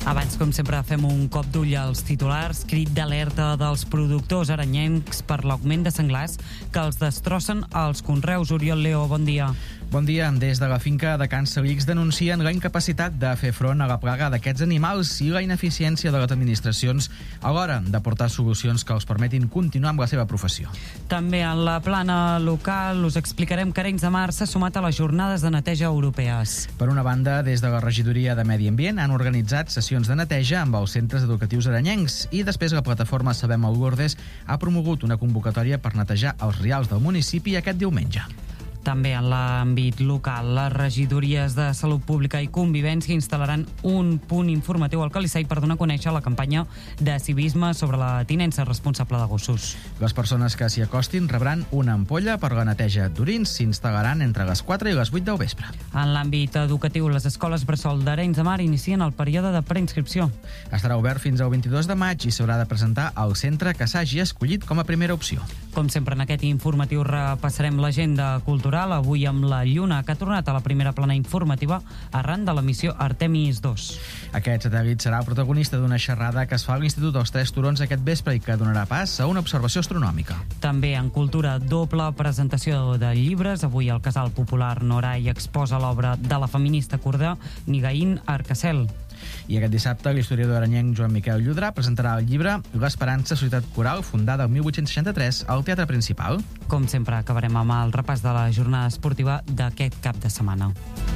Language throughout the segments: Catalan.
Abans, com sempre, fem un cop d'ull als titulars. Crit d'alerta dels productors aranyencs per l'augment de senglars que els destrossen als conreus. Oriol Leo, bon dia. Bon dia. Des de la finca de Can Salix denuncien la incapacitat de fer front a la plaga d'aquests animals i la ineficiència de les administracions a l'hora d'aportar solucions que els permetin continuar amb la seva professió. També en la plana local us explicarem que Arenys de Mar s'ha sumat a les jornades de neteja europees. Per una banda, des de la regidoria de Medi Ambient han organitzat sessions de neteja amb els centres educatius aranyencs i després la plataforma Sabem el Lourdes ha promogut una convocatòria per netejar els rials del municipi aquest diumenge. També en l'àmbit local, les regidories de Salut Pública i Convivència instal·laran un punt informatiu al Calissai per donar a conèixer la campanya de civisme sobre la tinença responsable de gossos. Les persones que s'hi acostin rebran una ampolla per la neteja d'orins. S'instal·laran entre les 4 i les 8 del vespre. En l'àmbit educatiu, les escoles bressol d'Arenys de Mar inicien el període de preinscripció. Estarà obert fins al 22 de maig i s'haurà de presentar al centre que s'hagi escollit com a primera opció. Com sempre, en aquest informatiu repassarem l'agenda cultural, avui amb la Lluna, que ha tornat a la primera plana informativa arran de la missió Artemis 2. Aquest satèl·lit serà el protagonista d'una xerrada que es fa a l'Institut dels Tres Turons aquest vespre i que donarà pas a una observació astronòmica. També en cultura, doble presentació de llibres. Avui el Casal Popular Norai exposa l'obra de la feminista kurda Nigain Arcasel. I aquest dissabte l'historiador aranyenc Joan Miquel Llodrà presentarà el llibre L'Esperança, Societat Coral, fundada el 1863 al Teatre Principal. Com sempre, acabarem amb el repàs de la jornada esportiva d'aquest cap de setmana.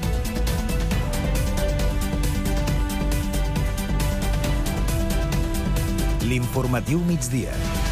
L'informatiu migdia.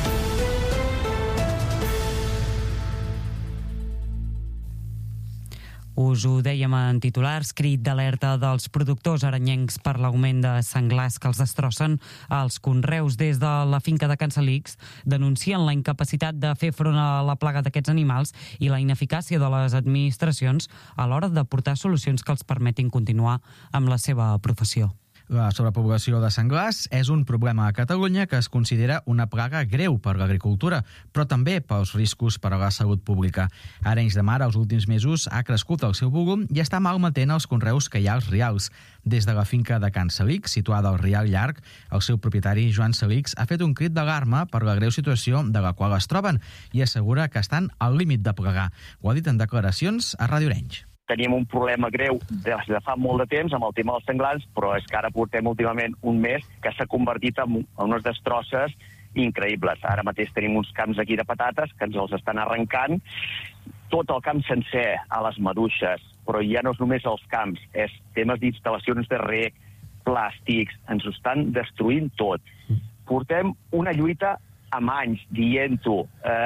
Us ho dèiem en titulars, crit d'alerta dels productors aranyencs per l'augment de senglars que els destrossen als conreus. Des de la finca de Can Salix denuncien la incapacitat de fer front a la plaga d'aquests animals i la ineficàcia de les administracions a l'hora d'aportar solucions que els permetin continuar amb la seva professió. La sobrepoblació de senglars és un problema a Catalunya que es considera una plaga greu per l'agricultura, però també pels riscos per a la salut pública. Arenys de Mar, als últims mesos, ha crescut el seu volum i està malmetent els conreus que hi ha als rials. Des de la finca de Can Salix, situada al Rial Llarg, el seu propietari, Joan Salix, ha fet un crit d'alarma per la greu situació de la qual es troben i assegura que estan al límit de plagar. Ho ha dit en declaracions a Ràdio Arenys. Teníem un problema greu des de fa molt de temps amb el tema dels senglars, però és que ara portem últimament un mes que s'ha convertit en unes destrosses increïbles. Ara mateix tenim uns camps aquí de patates que ens els estan arrencant, tot el camp sencer a les maduixes, però ja no és només els camps, és temes d'instal·lacions de reg, plàstics, ens ho estan destruint tot. Portem una lluita amb anys dient-ho,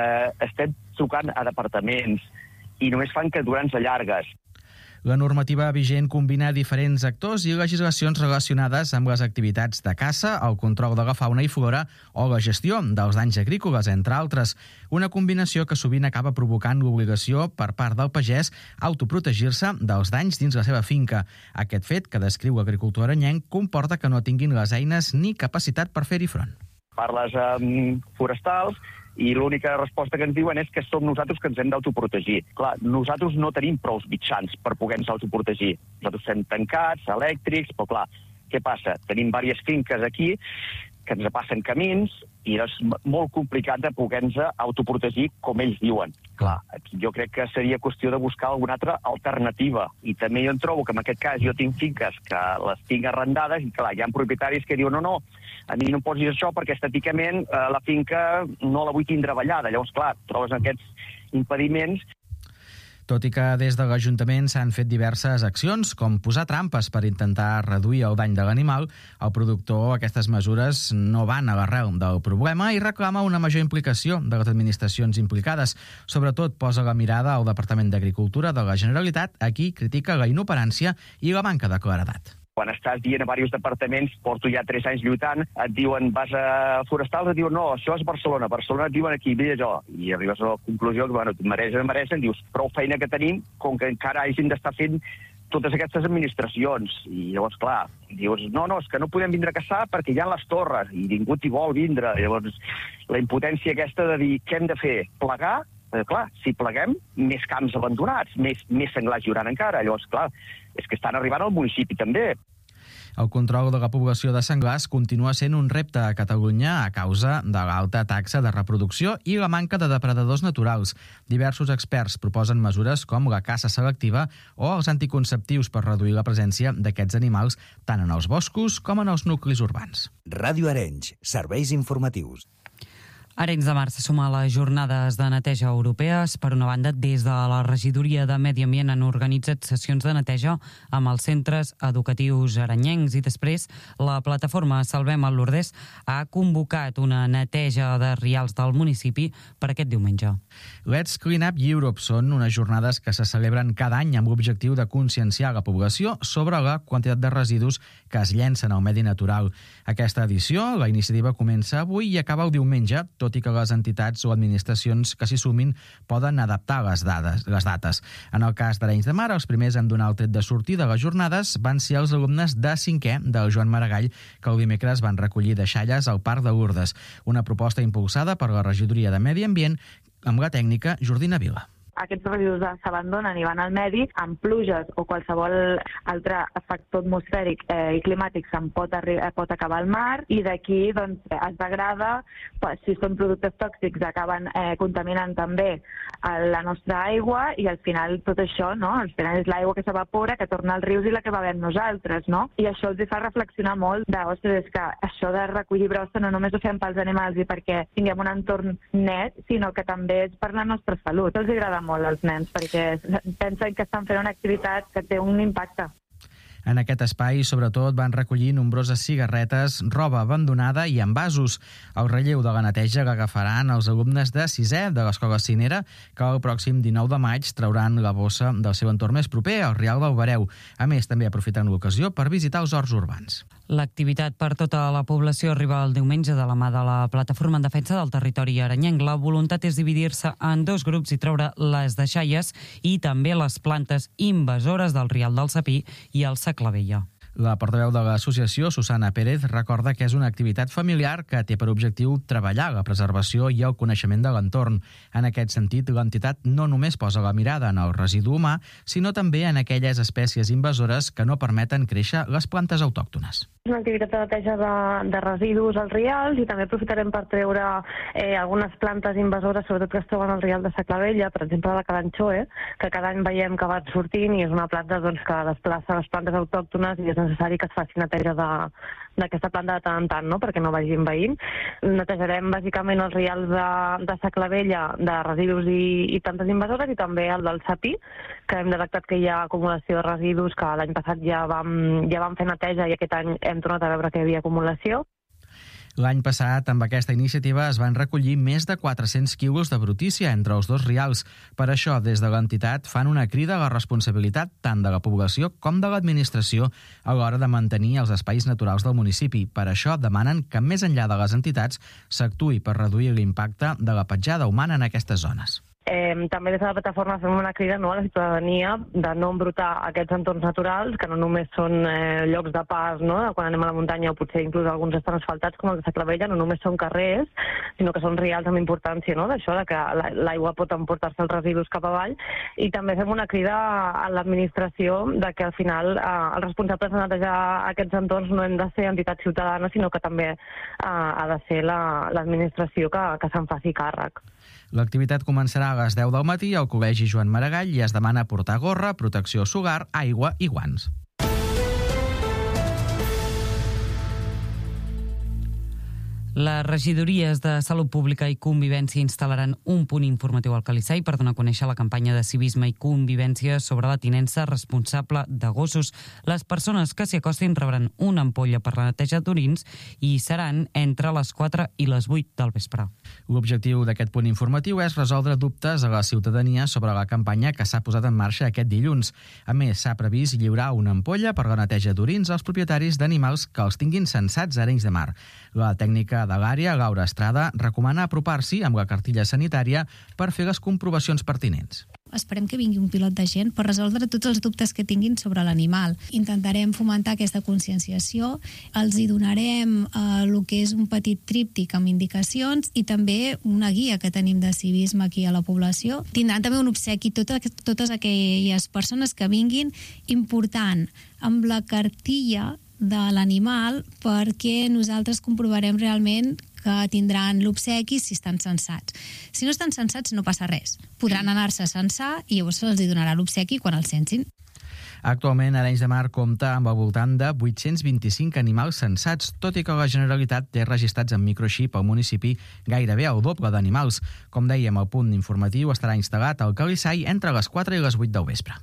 estem trucant a departaments i només fan que durants llargues. La normativa vigent combina diferents actors i legislacions relacionades amb les activitats de caça, el control de la fauna i flora o la gestió dels danys agrícoles, entre altres. Una combinació que sovint acaba provocant l'obligació per part del pagès a autoprotegir-se dels danys dins la seva finca. Aquest fet, que descriu l'agricultor aranyenc, comporta que no tinguin les eines ni capacitat per fer-hi front. Parles amb forestals i l'única resposta que ens diuen és que som nosaltres que ens hem d'autoprotegir. Clar, nosaltres no tenim prou mitjans per poder-nos autoprotegir. Nosaltres estem tancats, elèctrics, però clar, què passa? Tenim diverses finques aquí que ens passen camins i és molt complicat de poder-nos autoprotegir com ells diuen. Clar, aquí jo crec que seria qüestió de buscar alguna altra alternativa. I també jo em trobo que en aquest cas jo tinc finques que les tinc arrendades i clar, hi ha propietaris que diuen no, a mi no em posis això perquè estèticament la finca no la vull tindre ballada. Llavors, clar, trobes aquests impediments. Tot i que des de l'Ajuntament s'han fet diverses accions, com posar trampes per intentar reduir el dany de l'animal, el productor aquestes mesures no van a l'arrel del problema i reclama una major implicació de les administracions implicades. Sobretot posa la mirada al Departament d'Agricultura de la Generalitat, a qui critica la inoperància i la manca de claredat. Quan estàs dient a diversos departaments, porto ja 3 anys lluitant, et diuen, vas a forestals, et diuen, no, això és Barcelona et diuen aquí, ve allò. I arribes a la conclusió que, bueno, mereixen, dius, prou feina que tenim, com que encara hagin d'estar fent totes aquestes administracions. I llavors, clar, dius, no, és que no podem vindre a caçar perquè hi ha les torres, i ningú t'hi vol vindre. Llavors, la impotència aquesta de dir, què hem de fer? Plegar? Clar, si pleguem, més camps abandonats, més senglars hi hauran encara. Llavors, clar, és que estan arribant al municipi també. El control de la població de senglars continua sent un repte a Catalunya a causa de l'alta taxa de reproducció i la manca de depredadors naturals. Diversos experts proposen mesures com la caça selectiva o els anticonceptius per reduir la presència d'aquests animals tant en els boscos com en els nuclis urbans. Ràdio Arenys, serveis informatius. Arenys de Mar se suma a les jornades de neteja europees. Per una banda, des de la regidoria de Medi Ambient han organitzat sessions de neteja amb els centres educatius arenyencs i després la plataforma Salvem el Lourdes ha convocat una neteja de rials del municipi per aquest diumenge. Let's Clean Up Europe són unes jornades que se celebren cada any amb l'objectiu de conscienciar la població sobre la quantitat de residus que es llencen al medi natural. Aquesta edició, la iniciativa comença avui i acaba el diumenge, tot i que les entitats o administracions que s'hi sumin poden adaptar les dates. En el cas d'Arenys de Mar, els primers en donar el tret de sortida de les jornades van ser els alumnes de 5è del Joan Maragall, que el dimecres van recollir deixalles al Parc de Lourdes, una proposta impulsada per la regidoria de Medi Ambient amb la tècnica Jordina Vila. Aquests residus s'abandonen i van al medi, amb pluges o qualsevol altre factor atmosfèric i climàtic se'n pot acabar al mar i d'aquí es degrada, si són productes tòxics acaben contaminant també la nostra aigua i al final tot això, no? Al final és l'aigua que s'evapora, que torna als rius i la que bevem nosaltres, no? I això els fa reflexionar molt és que això de recollir brossa no només ho fem pels animals i perquè tinguem un entorn net, sinó que també és per la nostra salut. Els agrada molt als nens, perquè pensen que estan fent una activitat que té un impacte. En aquest espai, sobretot, van recollir nombroses cigarretes, roba abandonada i envasos. El relleu de la neteja l'agafaran els alumnes de 6è de l'Escola Cinera, que el pròxim 19 de maig trauran la bossa del seu entorn més proper, el Rial del Bareu. A més, també aprofiten l'ocasió per visitar els horts urbans. L'activitat per tota la població arriba el diumenge de la mà de la Plataforma en Defensa del Territori arenyenc. La voluntat és dividir-se en 2 grups i treure les deixalles i també les plantes invasores del Rial del Sapí i el Saclavella. La portaveu de l'associació, Susana Pérez, recorda que és una activitat familiar que té per objectiu treballar la preservació i el coneixement de l'entorn. En aquest sentit, l'entitat no només posa la mirada en el residu humà, sinó també en aquelles espècies invasores que no permeten créixer les plantes autòctones. És una activitat de neteja de residus als rials i també aprofitarem per treure algunes plantes invasores, sobretot que es troben al rial de Saclavella, per exemple la calanxoe, que cada any veiem que van sortint i és una planta que desplaça les plantes autòctones i és necessari que es faci neteja d'aquesta planta de tant en tant, no? Perquè no vagi envaint. Netejarem bàsicament els rials de Saclavella de residus i plantes invasores i també el del Sapí, que hem detectat que hi ha acumulació de residus, que l'any passat ja vam fer neteja i aquest any hem tornat a veure que hi havia acumulació. L'any passat, amb aquesta iniciativa, es van recollir més de 400 quilos de brutícia entre els 2 rials. Per això, des de l'entitat, fan una crida a la responsabilitat tant de la població com de l'administració a l'hora de mantenir els espais naturals del municipi. Per això, demanen que, més enllà de les entitats, s'actuï per reduir l'impacte de la petjada humana en aquestes zones. També des de la plataforma fem una crida a la ciutadania de no embrutar aquests entorns naturals, que no només són llocs de pas, no? Quan anem a la muntanya o potser inclús alguns estan asfaltats com el de Saclavella, no només són carrers, sinó que són rials amb importància, no? D'això, que l'aigua pot emportar-se els residus cap avall. I també fem una crida a l'administració de que al final els responsables de netejar aquests entorns no hem de ser entitats ciutadanes, sinó que també ha de ser l'administració que se'n faci càrrec. L'activitat començarà a les 10 del matí al Col·legi Joan Maragall i es demana portar gorra, protecció solar, aigua i guants. Les regidories de Salut Pública i Convivència instal·laran un punt informatiu al Calissai per donar a conèixer la campanya de civisme i convivència sobre la tinença responsable de gossos. Les persones que s'hi acostin rebran una ampolla per la neteja d'orins i seran entre les 4 i les 8 del vespre. L'objectiu d'aquest punt informatiu és resoldre dubtes a la ciutadania sobre la campanya que s'ha posat en marxa aquest dilluns. A més, s'ha previst lliurar una ampolla per la neteja d'orins als propietaris d'animals que els tinguin censats a Arenys de Mar. La tècnica de l'àrea, Laura Estrada, recomana apropar-s'hi amb la cartilla sanitària per fer les comprovacions pertinents. Esperem que vingui un pilot de gent per resoldre tots els dubtes que tinguin sobre l'animal. Intentarem fomentar aquesta conscienciació, els hi donarem el que és un petit tríptic amb indicacions i també una guia que tenim de civisme aquí a la població. Tindran també un obsequi totes aquelles persones que vinguin important amb la cartilla de l'animal perquè nosaltres comprovarem realment que tindran l'obsequi si estan censats. Si no estan censats no passa res. Podran anar-se a censar i llavors se'ls donarà l'obsequi quan el censin. Actualment, Arenys de Mar compta amb al voltant de 825 animals censats, tot i que la Generalitat té registrats en microxip al municipi gairebé el doble d'animals. Com dèiem, el punt informatiu estarà instal·lat al Calissai entre les 4 i les 8 del vespre.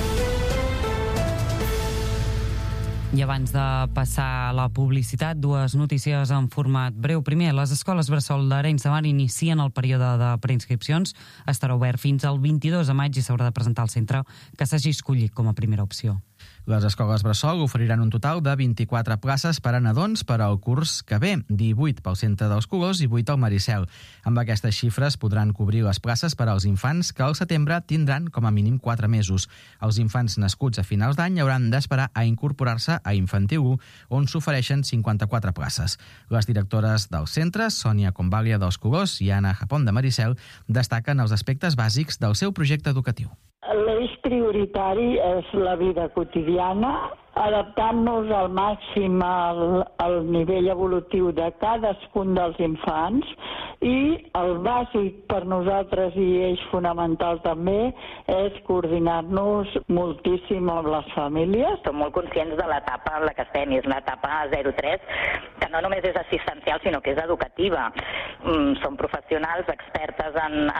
I abans de passar a la publicitat, dues notícies en format breu. Primer, les escoles bressol d'Arenys de Mar inicien el període de preinscripcions. Estarà obert fins al 22 de maig i s'haurà de presentar al centre que s'hagi escollit com a primera opció. Les escoles bressol oferiran un total de 24 places per a nadons per al curs que ve, 18 pel Centre dels Colors i 8 al Maricel. Amb aquestes xifres podran cobrir les places per als infants que al setembre tindran com a mínim 4 mesos. Els infants nascuts a finals d'any hauran d'esperar a incorporar-se a Infantil 1, on s'ofereixen 54 places. Les directores dels centres, Sònia Convàlia dels Colors i Anna Japón de Maricel, destaquen els aspectes bàsics del seu projecte educatiu. L'eix prioritari és la vida quotidiana, adaptant-nos al màxim al nivell evolutiu de cadascun dels infants, i el bàsic per nosaltres i eix fonamental també és coordinar-nos moltíssim amb les famílies. Som molt conscients de l'etapa en la que estem, i és una etapa 0-3 que no només és assistencial sinó que és educativa. Som professionals expertes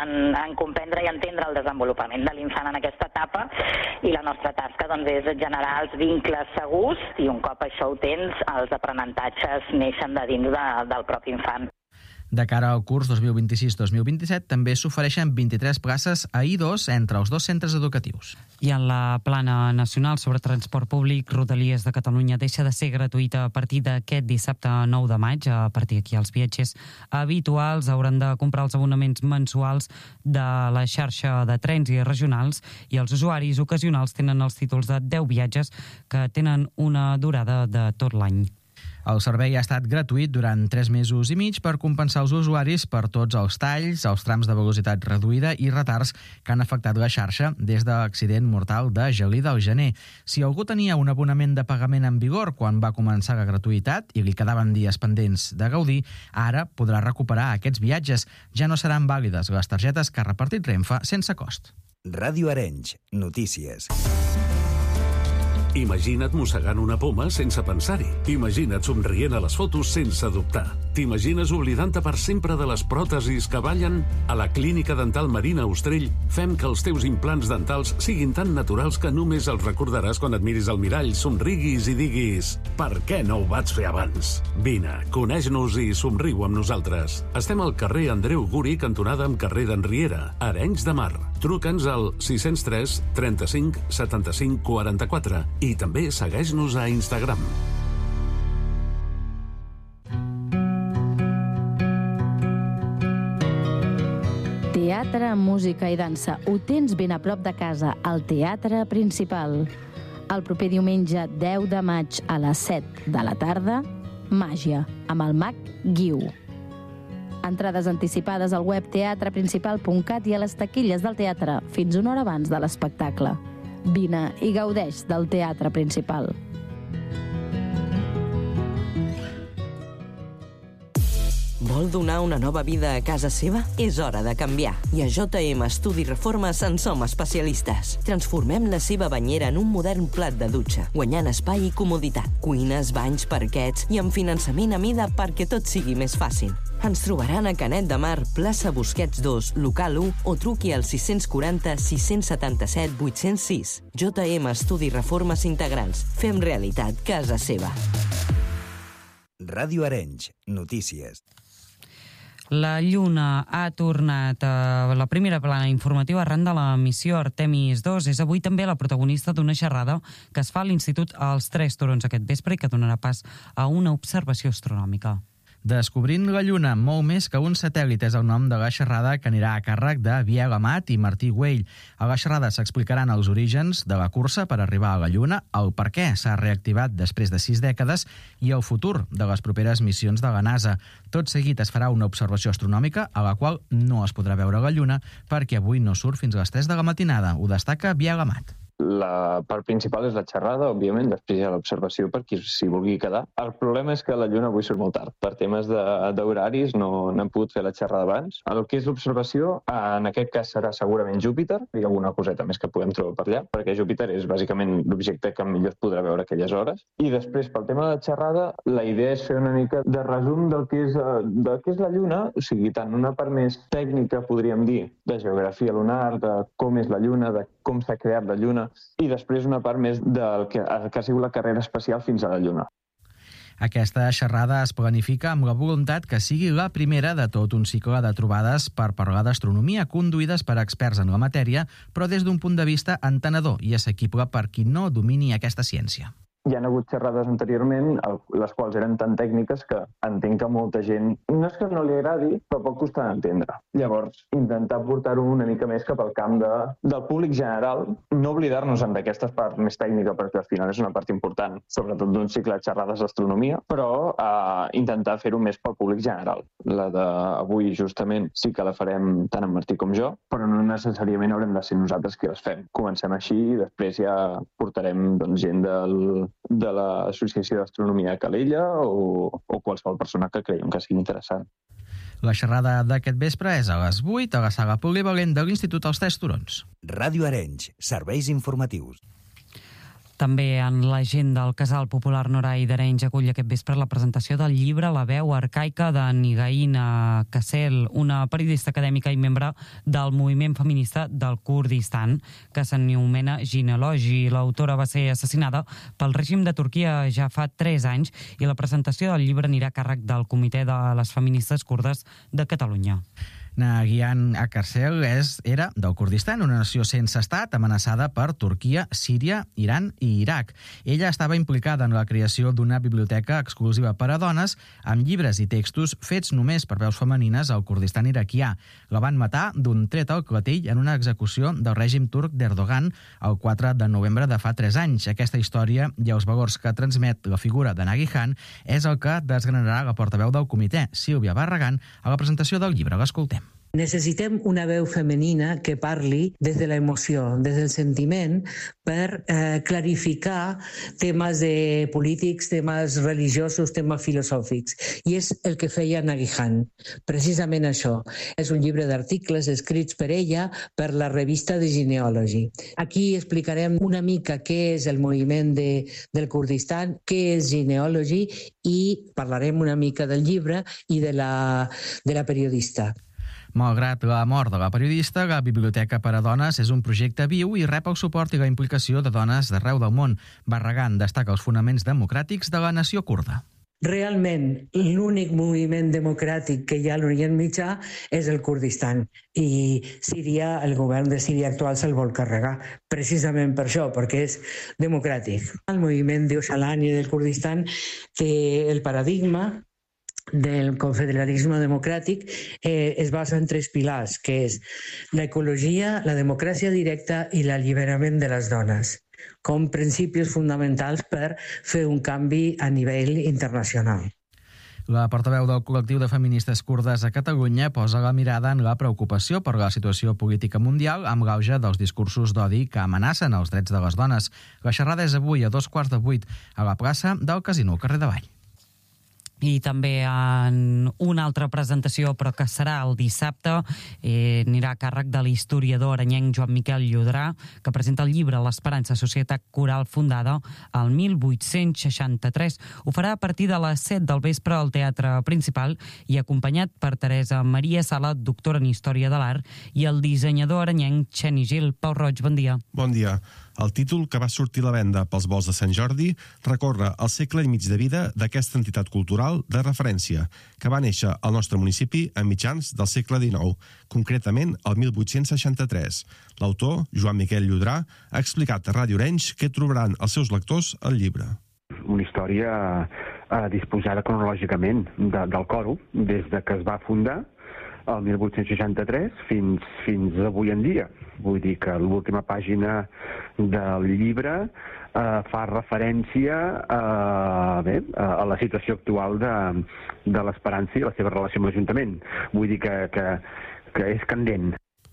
en comprendre i entendre el desenvolupament de l'infant en aquesta etapa, i la nostra tasca doncs, és generar els vincles segurs, i un cop això ho tens, els aprenentatges neixen de dins del propi infant. De cara al curs 2026-2027 també s'ofereixen 23 places a I2 entre els dos centres educatius. I en la plana nacional sobre transport públic, Rodalies de Catalunya deixa de ser gratuïta a partir d'aquest dissabte 9 de maig. A partir d'aquí els viatgers habituals hauran de comprar els abonaments mensuals de la xarxa de trens i regionals, i els usuaris ocasionals tenen els títols de 10 viatges que tenen una durada de tot l'any. El servei ha estat gratuït durant 3 mesos i mig per compensar els usuaris per tots els talls, els trams de velocitat reduïda i retards que han afectat la xarxa des de l'accident mortal de Gelida al gener. Si algú tenia un abonament de pagament en vigor quan va començar la gratuïtat i li quedaven dies pendents de gaudir, ara podrà recuperar aquests viatges. Ja no seran vàlides les targetes que ha repartit Renfe sense cost. Ràdio Arenys, notícies. Imagina't mossegant una poma sense pensar-hi. Imagina't somrient a les fotos sense dubtar. T'imagines oblidant-te per sempre de les pròtesis que ballen? A la Clínica Dental Marina Ostrell fem que els teus implants dentals siguin tan naturals que només els recordaràs quan et miris al mirall, somriguis i diguis «Per què no ho vaig fer abans?» Vine, coneix-nos i somriu amb nosaltres. Estem al carrer Andreu Guri, cantonada amb carrer d'Enriera, Arenys de Mar. Truca'ns al 603 35 75 44 i també segueix-nos a Instagram. Teatre, música i dansa. Ho tens ben a prop de casa, al Teatre Principal. El proper diumenge 10 de maig a les 7 de la tarda, Màgia, amb el mag Guiu. Entrades anticipades al web teatreprincipal.cat i a les taquilles del teatre fins una hora abans de l'espectacle. Vine i gaudeix del Teatre Principal. Vol donar una nova vida a casa seva? És hora de canviar. I a JM Estudi Reformes en som especialistes. Transformem la seva banyera en un modern plat de dutxa, guanyant espai i comoditat. Cuines, banys, parquets i amb finançament a mida perquè tot sigui més fàcil. Ens trobaran a Canet de Mar, plaça Busquets 2, local 1, o truqui al 640 677 806. JM Estudi Reformes Integrals. Fem realitat casa seva. Ràdio Arenys, notícies. La Lluna ha tornat a la primera plana informativa arran de la missió Artemis 2. És avui també la protagonista d'una xerrada que es fa a l'Institut als Tres Turons aquest vespre i que donarà pas a una observació astronòmica. Descobrint la Lluna, molt més que un satèl·lit, és el nom de la xerrada que anirà a càrrec de Biel Amat i Martí Güell. A la xerrada s'explicaran els orígens de la cursa per arribar a la Lluna, el per què s'ha reactivat després de 6 dècades i el futur de les properes missions de la NASA. Tot seguit es farà una observació astronòmica a la qual no es podrà veure la Lluna perquè avui no surt fins a les 3 de la matinada. Ho destaca Biel Amat. La part principal és la xerrada, òbviament, després hi ha l'observació per qui s'hi vulgui quedar. El problema és que la lluna avui surt molt tard. Per temes d'horaris no hem pogut fer la xerrada abans. El que és l'observació, en aquest cas serà segurament Júpiter, i alguna coseta més que podem trobar per allà, perquè Júpiter és bàsicament l'objecte que millor es podrà veure aquelles hores. I després, pel tema de la xerrada, la idea és fer una mica de resum del que és la lluna, o sigui, tant una part més tècnica, podríem dir, de geografia lunar, de com és la lluna, de com s'ha creat la lluna, i després una part més del que ha sigut la carrera espacial fins a la lluna. Aquesta xerrada es planifica amb la voluntat que sigui la primera de tot un cicle de trobades per parlar d'astronomia conduïdes per experts en la matèria, però des d'un punt de vista entenedor i assequible per qui no domini aquesta ciència. Hi ha hagut xerrades anteriorment, les quals eren tan tècniques que entenc que molta gent, no és que no li agradi, però pot costar d'entendre. Llavors, intentar portar-ho una mica més cap al camp del públic general, no oblidar-nos d'aquesta part més tècnica, perquè al final és una part important, sobretot d'un cicle de xerrades d'astronomia, però intentar fer-ho més pel públic general. La d'avui, justament, sí que la farem tant en Martí com jo, però no necessàriament haurem de ser nosaltres qui les fem. Comencem així i després ja portarem gent de l'Associació d'Astronomia de Calella o qualsevol persona que creiem que sigui interessant. La xerrada d'aquest vespre és a les 8 a la sala polivalent de l'Institut Els Tres Turons. Ràdio Arenys, serveis informatius. També en l'agenda del Casal Popular Norai d'Arenys acull aquest vespre la presentació del llibre La veu arcaica de Nigaina Kassel, una periodista acadèmica i membre del moviment feminista del Kurdistan, que s'anomena Gineology. L'autora va ser assassinada pel règim de Turquia ja fa 3 anys i la presentació del llibre anirà a càrrec del Comitè de les Feministes Kurdes de Catalunya. Nigaina Kassel era del Kurdistan, una nació sense estat amenaçada per Turquia, Síria, Iran i Iraq. Ella estava implicada en la creació d'una biblioteca exclusiva per a dones amb llibres i textos fets només per veus femenines al Kurdistan iraquià. La van matar d'un tret al clatell en una execució del règim turc d'Erdogan el 4 de novembre de fa 3 anys. Aquesta història i els valors que transmet la figura de Nigaina és el que desgranarà la portaveu del comitè, Sílvia Barragán, a la presentació del llibre. L'escoltem. Necessitem una veu femenina que parli des de l'emoció, des del sentiment, per clarificar temes polítics, temes religiosos, temes filosòfics. I és el que feia Nigaina, precisament això. És un llibre d'articles escrits per ella per la revista de Gineology. Aquí explicarem una mica què és el moviment del Kurdistan, què és Gineology i parlarem una mica del llibre i de la periodista. Malgrat la mort de la periodista, la Biblioteca per a Dones és un projecte viu i rep el suport i la implicació de dones d'arreu del món. Barragán destaca els fonaments democràtics de la nació kurda. Realment, l'únic moviment democràtic que hi ha a l'Orient Mitjà és el Kurdistan i Síria, el govern de Síria actual se'l vol carregar, precisament per això, perquè és democràtic. El moviment d'Öcalan i del Kurdistan té el paradigma del confederalisme democràtic es basa en 3 pilars, que és l'ecologia, la democràcia directa i l'alliberament de les dones, com principis fonamentals per fer un canvi a nivell internacional. La portaveu del col·lectiu de feministes kurdes a Catalunya posa la mirada en la preocupació per la situació política mundial amb l'auge dels discursos d'odi que amenacen els drets de les dones. La xerrada és avui a 7:15 a la plaça del Casino, al carrer de Vall. I també en una altra presentació, però que serà el dissabte, anirà a càrrec de l'historiador arenyenc Joan Miquel Llodrà, que presenta el llibre L'Esperança, societat coral fundada al 1863. Ho farà a partir de les 7 del vespre al Teatre Principal i acompanyat per Teresa Maria Sala, doctora en Història de l'Art, i el dissenyador arenyenc Xeni Gil. Pau Roig, bon dia. Bon dia. El títol, que va sortir a la venda pels vols de Sant Jordi, recorre el segle i mig de vida d'aquesta entitat cultural de referència, que va néixer al nostre municipi a mitjans del segle XIX, concretament el 1863. L'autor, Joan Miquel Llodrà, ha explicat a Ràdio Arenys què trobaran els seus lectors al llibre. Una història disposada cronològicament del Coro, des de que es va fundar el 1863 fins avui en dia. Vull dir que l'última pàgina del llibre fa referència a la situació actual de l'Esperança i la seva relació amb l'Ajuntament. Vull dir que és candent.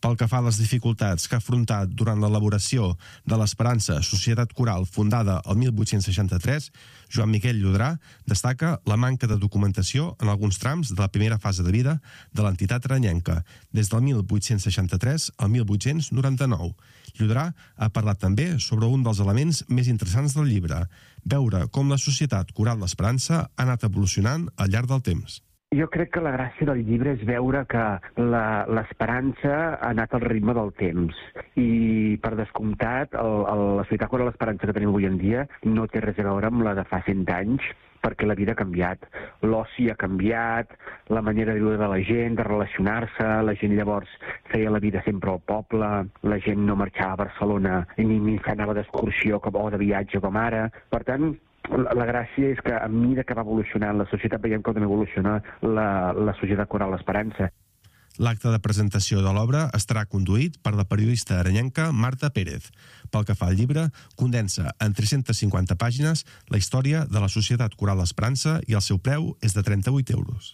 Pel que fa a les dificultats que ha afrontat durant l'elaboració de l'Esperança, societat coral fundada el 1863, Joan Miquel Llodrà destaca la manca de documentació en alguns trams de la primera fase de vida de l'entitat arenyenca, des del 1863 al 1899. Llodrà ha parlat també sobre un dels elements més interessants del llibre, veure com la societat coral l'Esperança ha anat evolucionant al llarg del temps. Jo crec que la gràcia del llibre és veure que l'esperança ha anat al ritme del temps i, per descomptat, la societat coral l'Esperança que tenim avui en dia no té res a veure amb la de fa 100 anys, perquè la vida ha canviat. L'oci ha canviat, la manera de viure de la gent, de relacionar-se, la gent llavors feia la vida sempre al poble, la gent no marxava a Barcelona ni anava d'excursió o de viatge com ara. Per tant, la gràcia és que a mesura que va evolucionant la societat veiem com també evoluciona la societat coral l'Esperança. L'acte de presentació de l'obra estarà conduït per la periodista arenyenca Marta Pérez. Pel que fa al llibre, condensa en 350 pàgines la història de la societat coral l'Esperança i el seu preu és de 38 euros.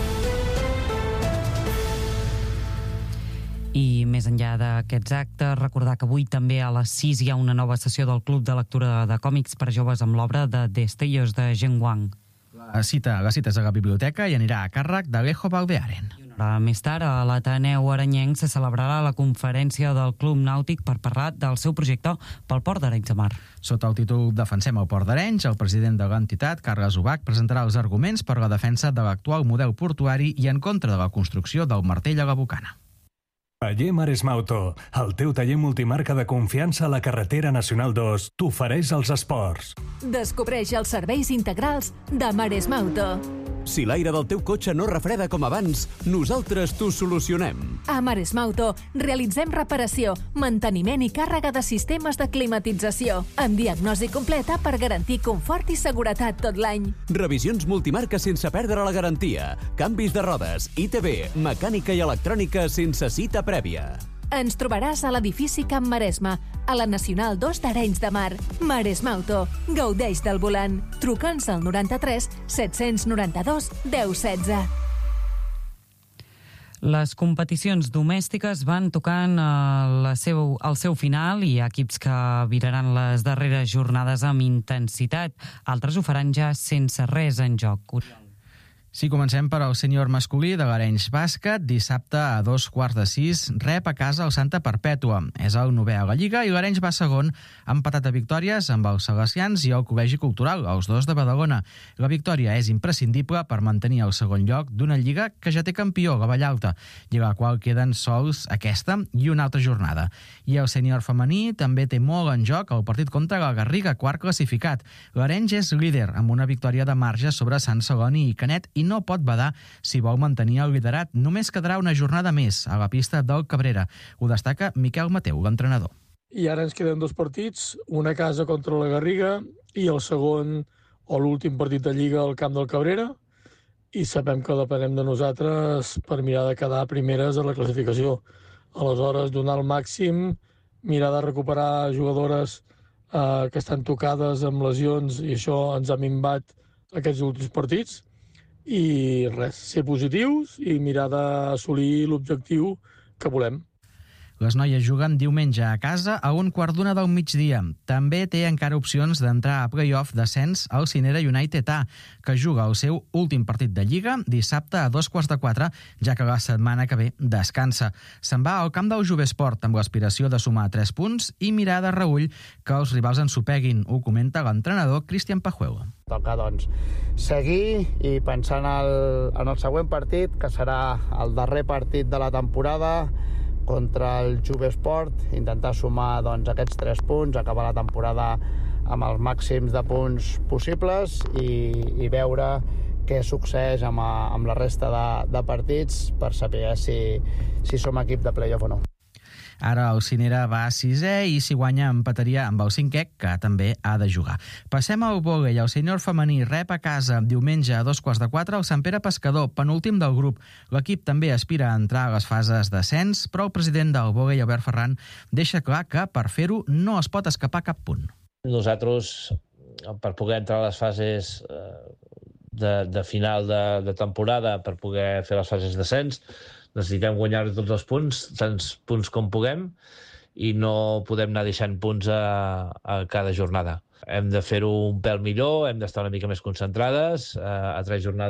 I més enllà d'aquests actes, recordar que avui també a les 6 hi ha una nova sessió del Club de Lectura de Còmics per joves amb l'obra de Destellos de Zhen Wang. La cita és a la biblioteca i anirà a càrrec d'Alejo Valdearen. Més tard, a l'Ateneu Arenyenc se celebrarà la conferència del Club Nàutic per parlar del seu projecte pel Port d'Arenys de Mar. Sota el títol Defensem el Port d'Arenys, el president de l'entitat, Carles Ubach, presentarà els arguments per la defensa de l'actual model portuari i en contra de la construcció del martell a la Bocana. Taller Maresma Auto, el teu taller multimarca de confiança a la carretera Nacional 2, t'ofereix els esports. Descobreix els serveis integrals de Maresma Auto. Si l'aire del teu cotxe no refreda com abans, nosaltres t'ho solucionem. A Maresma Auto realitzem reparació, manteniment i càrrega de sistemes de climatització, amb diagnosi completa per garantir confort i seguretat tot l'any. Revisions multimarca sense perdre la garantia, canvis de rodes, ITV, mecànica i electrònica sense cita prèvia. Ens trobaràs a l'edifici Camp Maresma, a la Nacional 2 d'Arenys de Mar. Maresma Auto, gaudeix del volant. Truca'ns al 93 792 1016. Les competicions domèstiques van tocant al seu final i hi ha equips que viraran les darreres jornades amb intensitat. Altres ho faran ja sense res en joc. Sí, comencem per al sènior masculí de l'Arenys Bàsquet. Dissabte a 5:45 rep a casa el Santa Perpètua. És el 9è a la Lliga i l'Arenys va segon, empatat a victòries amb els Salesians i el Col·legi Cultural, els dos de Badalona. La victòria és imprescindible per mantenir el segon lloc d'una Lliga que ja té campió, la Vallalta, i a la qual queden sols aquesta i una altra jornada. I el sènior femení també té molt en joc el partit contra la Garriga, quart classificat. L'Arenys és líder, amb una victòria de marge sobre Sant Celoni i Canet, i no pot badar si vol mantenir el liderat. Només quedarà una jornada més a la pista del Cabrera. Ho destaca Miquel Mateu, l'entrenador. I ara ens queden 2 partits, una a casa contra la Garriga i el segon o l'últim partit de Lliga al camp del Cabrera, i sabem que depenem de nosaltres per mirar de quedar primeres a la classificació. Aleshores, donar el màxim, mirar de recuperar jugadores que estan tocades amb lesions, i això ens ha minvat aquests últims partits. I res, ser positius i mirar d'assolir l'objectiu que volem. Les noies juguen diumenge a casa a 1:15 del migdia. També té encara opcions d'entrar a play-off d'ascens al Cinera United A, que juga el seu últim partit de Lliga dissabte a 3:45, ja que la setmana que ve descansa. Se'n va al camp del Jovesport amb l'aspiració de sumar 3 punts i mirar de reüll que els rivals ensopeguin. Ho comenta l'entrenador Cristian Pajuelo. Toca, doncs, seguir i pensar en el següent partit, que serà el darrer partit de la temporada contra el Jovesport, intentar sumar doncs, aquests 3 punts, acabar la temporada amb els màxims de punts possibles i veure què succeeix amb la resta de partits per saber si som equip de play-off o no. Ara el Cinera va a 6è i si guanya empataria amb el 5è, que també ha de jugar. Passem al vòlei. El sènior femení rep a casa diumenge a 3:45 el Sant Pere Pescador, penúltim del grup. L'equip també aspira a entrar a les fases d'ascens, però el president del vòlei, Albert Ferran, deixa clar que per fer-ho no es pot escapar cap punt. Nosaltres, per poder entrar a les fases de final de temporada, per poder fer les fases d'ascens, necessitem guanyar tots els punts, tants punts com puguem, i no podem anar deixant punts a cada jornada. Hem de fer-ho un pèl millor, hem d'estar una mica més concentrades, a 3 jornades